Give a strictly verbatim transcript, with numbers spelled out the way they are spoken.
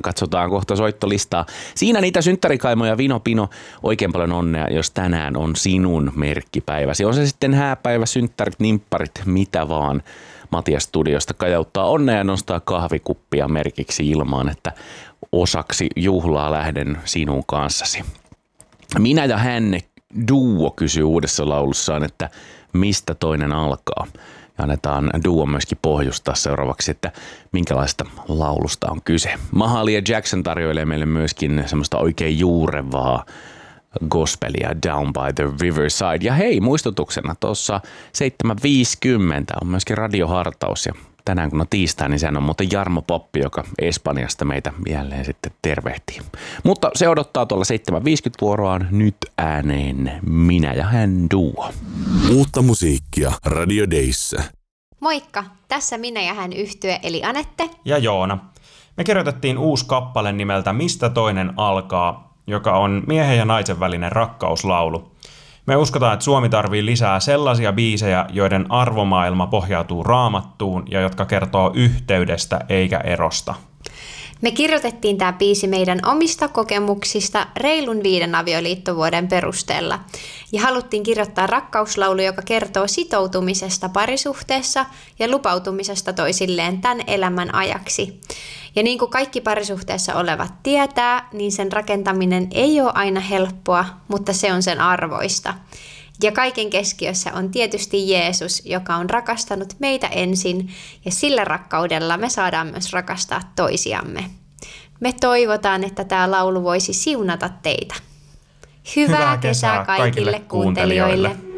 katsotaan kohta soittolistaa. Siinä niitä synttärikaimoja, Vino Pino, oikein paljon onnea, jos tänään on sinun merkkipäiväsi. On se sitten hääpäivä, synttärit, nimpparit, mitä vaan. Matias studiosta kajauttaa onnea ja nostaa kahvikuppia merkiksi ilmaan, että osaksi juhlaa lähden sinun kanssasi. Minä ja hän duo kysyy uudessa laulussaan, että mistä toinen alkaa. Ja annetaan duo myöskin pohjustaa seuraavaksi, että minkälaista laulusta on kyse. Mahali ja Jackson tarjoilee meille myöskin semmoista oikein juurevaa gospelia Down by the Riverside. Ja hei, muistutuksena tuossa seitsemän viisikymmentä on myöskin radiohartaus ja tänään kun on tiistai, niin sehän on muuten Jarmo Poppi, joka Espanjasta meitä jälleen sitten tervehtii. Mutta se odottaa tuolla seitsemän viisikymmentä vuoroaan nyt ääneen Minä ja hän duo. Uutta musiikkia Radio Dayssä. Moikka, tässä Minä ja hän yhtye eli Anette ja Joona. Me kirjoitettiin uusi kappale nimeltä Mistä toinen alkaa, joka on miehen ja naisen välinen rakkauslaulu. Me uskotaan, että Suomi tarvii lisää sellaisia biisejä, joiden arvomaailma pohjautuu Raamattuun ja jotka kertoo yhteydestä eikä erosta. Me kirjoitettiin tämä biisi meidän omista kokemuksista reilun viiden avioliittovuoden perusteella. Ja haluttiin kirjoittaa rakkauslaulu, joka kertoo sitoutumisesta parisuhteessa ja lupautumisesta toisilleen tämän elämän ajaksi. Ja niin kuin kaikki parisuhteessa olevat tietää, niin sen rakentaminen ei ole aina helppoa, mutta se on sen arvoista. Ja kaiken keskiössä on tietysti Jeesus, joka on rakastanut meitä ensin, ja sillä rakkaudella me saadaan myös rakastaa toisiamme. Me toivotaan, että tämä laulu voisi siunata teitä. Hyvää, Hyvää kesää kaikille, kaikille kuuntelijoille.